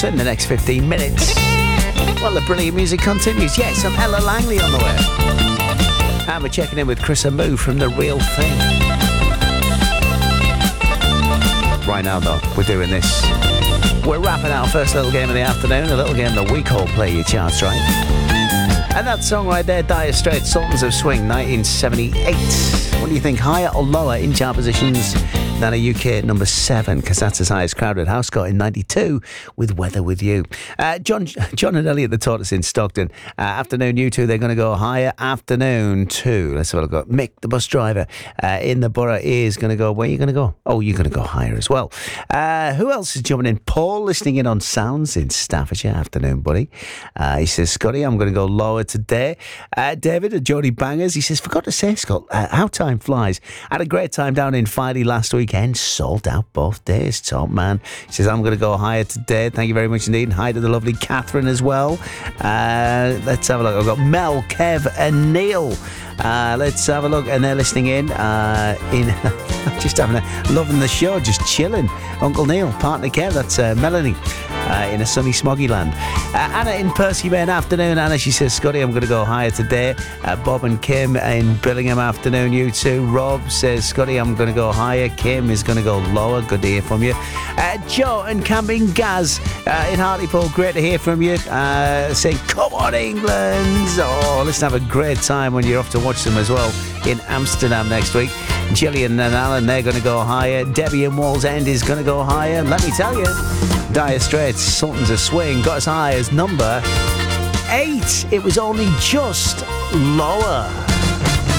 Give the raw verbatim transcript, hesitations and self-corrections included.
So in the next fifteen minutes, well, the brilliant music continues. Yes, some Ella Langley on the way. And we're checking in with Chris Amoo from The Real Thing. Right now, though, we're doing this. We're wrapping our first little game of the afternoon, a little game that we call Play Your Charts Right. And that song right there, Dire Straits, Sultans of Swing, nineteen seventy-eight. What do you think, higher or lower in chart positions than a U K at number seven? Because that's as high as Crowded House got in ninety-two with Weather With You. Uh, John John and Elliot, the Tortoise in Stockton. Uh, afternoon, you two, they're going to go higher. Afternoon, two. Let's have a look. Mick, the bus driver uh, in the borough, is going to go, where are you going to go? Oh, you're going to go higher as well. Uh, who else is jumping in? Paul, listening in on Sounds in Staffordshire. Afternoon, buddy. Uh, he says, Scotty, I'm going to go lower today. Uh, David at Jody Bangers, he says, forgot to say, Scott, uh, how time flies. I had a great time down in Filey last weekend. Sold out both days. Top man. He says, I'm going to go higher today. Thank you very much indeed. And hi to the lovely Catherine as well. Uh, let's have a look. I've got Mel, Kev and Neil. Uh, let's have a look. And they're listening in. Uh, in just having a, loving the show, just chilling. Uncle Neil, partner Kev, that's uh, Melanie. Uh, in a sunny, smoggy land. Uh, Anna in Percy-Main, afternoon. Anna, she says, Scotty, I'm going to go higher today. Uh, Bob and Kim in Billingham, afternoon, you two. Rob says, Scotty, I'm going to go higher. Kim is going to go lower. Good to hear from you. Uh, Joe and Camping Gaz uh, in Hartlepool, great to hear from you. Uh, saying, come on, England. Oh, let's have a great time when you're off to watch them as well in Amsterdam next week. Gillian and Alan, they're going to go higher. Debbie in Wallsend is going to go higher. Let me tell you, Dire Straits, Sultans of Swing, got as high as number eight. It was only just lower.